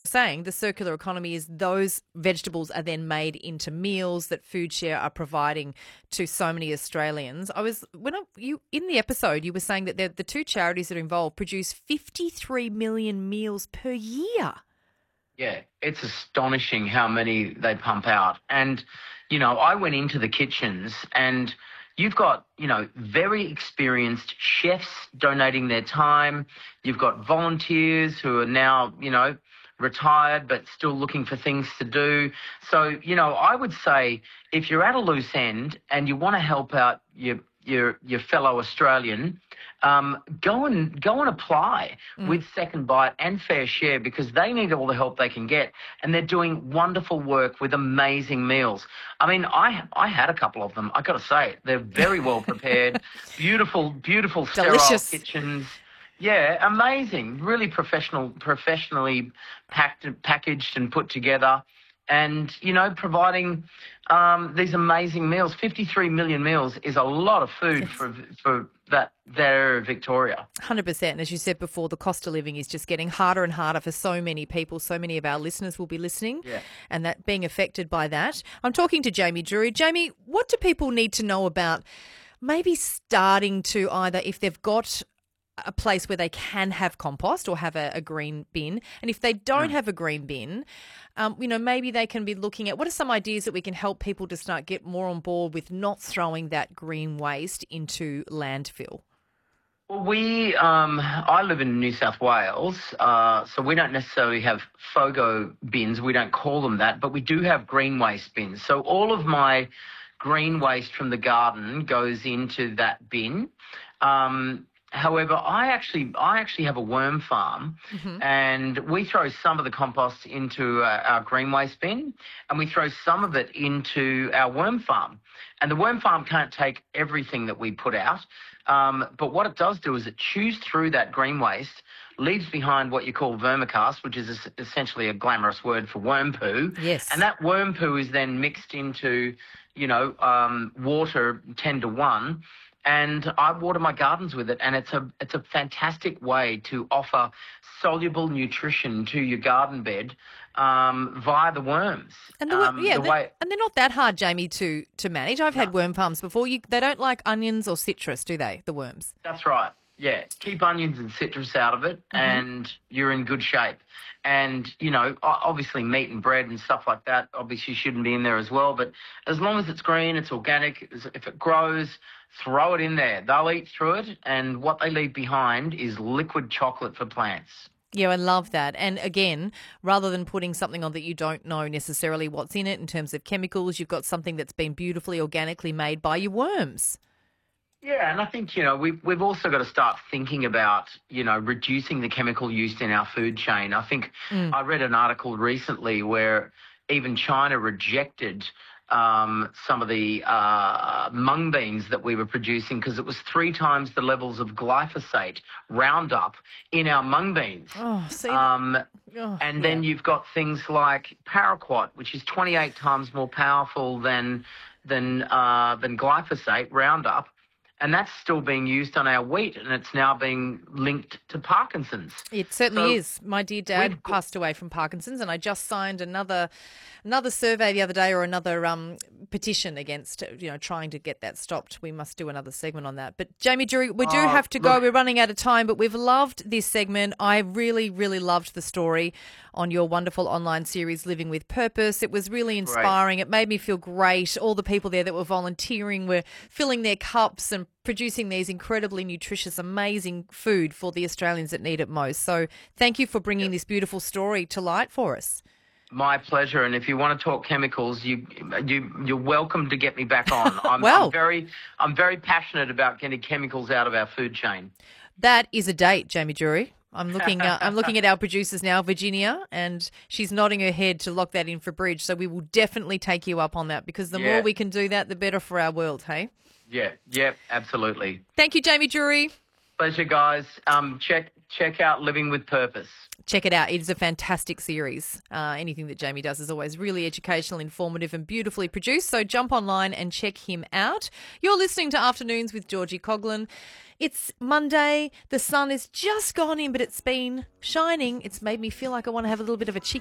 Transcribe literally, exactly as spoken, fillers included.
saying, the circular economy is those vegetables are then made into meals that FoodShare are providing to so many Australians. I was when I, you in the episode you were saying that the two charities that are involved produce fifty-three million meals per year. Yeah, it's astonishing how many they pump out. And, you know, I went into the kitchens and you've got, you know, very experienced chefs donating their time. You've got volunteers who are now, you know, retired but still looking for things to do. So, you know, I would say if you're at a loose end and you want to help out your your your fellow Australian, um, go and go and apply mm. with Second Bite and Fair Share, because they need all the help they can get, and they're doing wonderful work with amazing meals. I mean, I I had a couple of them. I got to say, they're very well prepared, beautiful, beautiful sterile Delicious. kitchens. Yeah, amazing. Really professional, professionally packed, packaged and put together. And, you know, providing um, these amazing meals. fifty-three million meals is a lot of food for for that there of Victoria. one hundred percent. And as you said before, the cost of living is just getting harder and harder for so many people. So many of our listeners will be listening yeah. and that being affected by that. I'm talking to Jamie Drury. Jamie, what do people need to know about maybe starting to either, if they've got a place where they can have compost or have a, a green bin, and if they don't mm. have a green bin, um, you know, maybe they can be looking at what are some ideas that we can help people to start get more on board with not throwing that green waste into landfill? Well, we, um, I live in New South Wales, uh, so we don't necessarily have FOGO bins. We don't call them that, but we do have green waste bins. So all of my green waste from the garden goes into that bin. Um, However, I actually I actually have a worm farm, mm-hmm. and we throw some of the compost into uh, our green waste bin, and we throw some of it into our worm farm. And the worm farm can't take everything that we put out, um, but what it does do is it chews through that green waste, leaves behind what you call vermicast, which is essentially a glamorous word for worm poo. Yes. And that worm poo is then mixed into, you know, um, water ten to one. And I water my gardens with it, and it's a it's a fantastic way to offer soluble nutrition to your garden bed um, via the worms. And the, um, yeah, the they're, way, and they're not that hard, Jamie, to to manage. I've no. had worm farms before. You, they don't like onions or citrus, do they? The worms. That's right. Yeah, keep onions and citrus out of it, mm-hmm. and you're in good shape. And, you know, obviously meat and bread and stuff like that obviously shouldn't be in there as well. But as long as it's green, it's organic, if it grows, throw it in there. They'll eat through it, and what they leave behind is liquid chocolate for plants. Yeah, I love that. And again, rather than putting something on that you don't know necessarily what's in it in terms of chemicals, you've got something that's been beautifully organically made by your worms. Yeah, and I think, you know, we've, we've also got to start thinking about, you know, reducing the chemical use in our food chain. I think mm. I read an article recently where even China rejected um, some of the uh, mung beans that we were producing because it was three times the levels of glyphosate, Roundup, in our mung beans. Oh, see um, oh, and yeah. then you've got things like paraquat, which is twenty-eight times more powerful than than uh, than glyphosate, Roundup. And that's still being used on our wheat, and it's now being linked to Parkinson's. It certainly so is. My dear dad passed away from Parkinson's, and I just signed another another survey the other day, or another um, petition against, you know, trying to get that stopped. We must do another segment on that. But Jamie Drury, we do oh, have to go. Look, We're running out of time, but we've loved this segment. I really, really loved the story on your wonderful online series, Living with Purpose. It was really inspiring. Great. It made me feel great. All the people there that were volunteering were filling their cups and producing these incredibly nutritious, amazing food for the Australians that need it most. So thank you for bringing yep. this beautiful story to light for us. My pleasure. And if you want to talk chemicals, you, you, you're welcome to get me back on. I'm, well, I'm very, I'm very passionate about getting chemicals out of our food chain. That is a date, Jamie Drury. I'm looking. Uh, I'm looking at our producers now, Virginia, and she's nodding her head to lock that in for Bridge. So we will definitely take you up on that, because the yeah. more we can do that, the better for our world. Hey. Yeah. Yeah. Absolutely. Thank you, Jamie Drury. Pleasure, guys. Um, check check out Living with Purpose. Check it out. It is a fantastic series. Uh, anything that Jamie does is always really educational, informative and beautifully produced. So jump online and check him out. You're listening to Afternoons with Georgie Coughlin. It's Monday. The sun has just gone in, but it's been shining. It's made me feel like I want to have a little bit of a cheeky